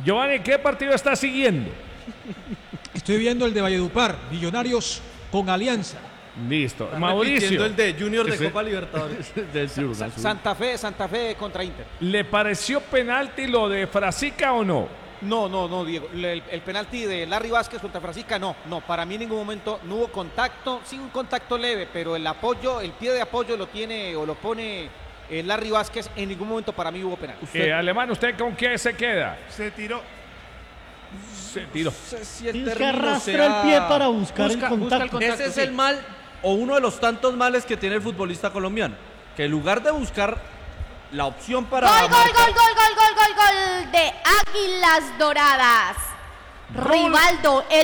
Giovanni, ¿qué partido está siguiendo? Estoy viendo el de Valledupar, Millonarios con Alianza. Listo. Está Mauricio. repitiendo el de Junior de Ese- Copa Libertadores. Santa Fe contra Inter. ¿Le pareció penalti lo de Frasica o no? No, Diego. El penalti de Larry Vázquez contra Francisca, no. Para mí en ningún momento no hubo contacto, sí un contacto leve, pero el apoyo, el pie de apoyo lo tiene o lo pone Larry Vázquez. En ningún momento para mí hubo penal. Alemán, ¿usted con qué se queda? Se tiró. Se tiró. Si el Es que término arrastra sea- el pie para buscar Busca el el contacto. contacto. Ese es sí. el mal o uno de los tantos males que tiene el futbolista colombiano, que en lugar de buscar la opción para Gol marcar- de Águilas Doradas. Gol. Rivaldo, el